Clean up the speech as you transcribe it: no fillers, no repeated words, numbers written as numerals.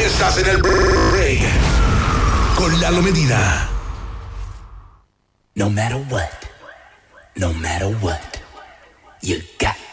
Estás en el break con Lalo Medina. No matter what, you got